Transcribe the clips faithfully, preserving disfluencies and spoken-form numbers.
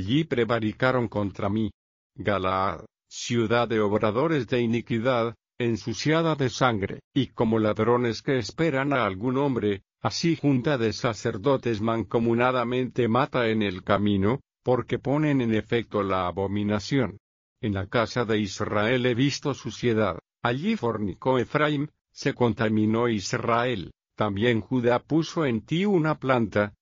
allí prevaricaron contra mí. Galaad, ciudad de obradores de iniquidad, ensuciada de sangre, y como ladrones que esperan a algún hombre, así junta de sacerdotes mancomunadamente mata en el camino, porque ponen en efecto la abominación. En la casa de Israel he visto suciedad, allí fornicó Efraim, se contaminó Israel, también Judá puso en ti una planta.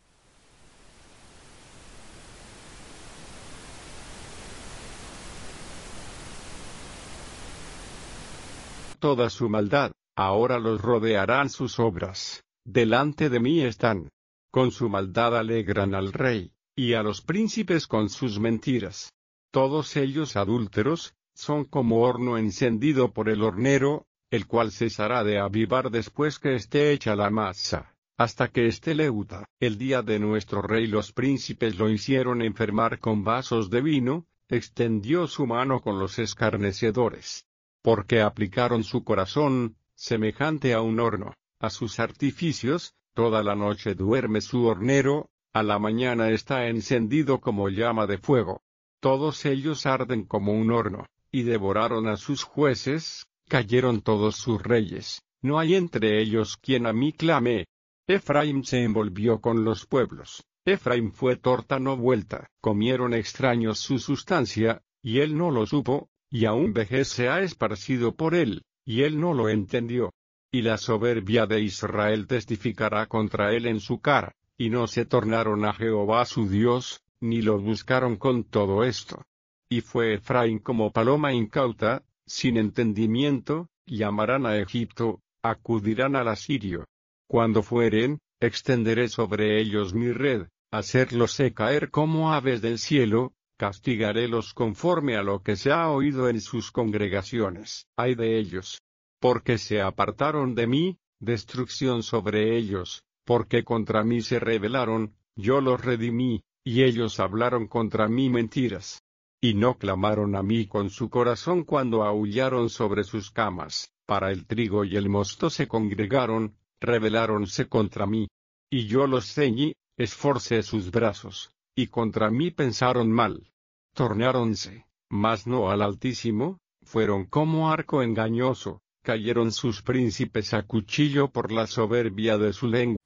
Toda su maldad, ahora los rodearán sus obras, delante de mí están. Con su maldad alegran al rey, y a los príncipes con sus mentiras. Todos ellos adúlteros, son como horno encendido por el hornero, el cual cesará de avivar después que esté hecha la masa, hasta que esté leuda. El día de nuestro rey los príncipes lo hicieron enfermar con vasos de vino, extendió su mano con los escarnecedores. Porque aplicaron su corazón, semejante a un horno, a sus artificios, toda la noche duerme su hornero, a la mañana está encendido como llama de fuego. Todos ellos arden como un horno, y devoraron a sus jueces, cayeron todos sus reyes, no hay entre ellos quien a mí clame. Efraim se envolvió con los pueblos, Efraim fue torta no vuelta, comieron extraños su sustancia, y él no lo supo, y aún vejez se ha esparcido por él, y él no lo entendió. Y la soberbia de Israel testificará contra él en su cara, y no se tornaron a Jehová su Dios, ni lo buscaron con todo esto. Y fue Efraín como paloma incauta, sin entendimiento, llamarán a Egipto, acudirán al asirio. Cuando fueren, extenderé sobre ellos mi red, hacerlos caer como aves del cielo, castigarélos conforme a lo que se ha oído en sus congregaciones. Ay de ellos, porque se apartaron de mí, destrucción sobre ellos, porque contra mí se rebelaron, yo los redimí, y ellos hablaron contra mí mentiras. Y no clamaron a mí con su corazón cuando aullaron sobre sus camas, para el trigo y el mosto se congregaron, rebeláronse contra mí. Y yo los ceñí, esforcé sus brazos, y contra mí pensaron mal. Tornáronse, mas no al Altísimo, fueron como arco engañoso, cayeron sus príncipes a cuchillo por la soberbia de su lengua.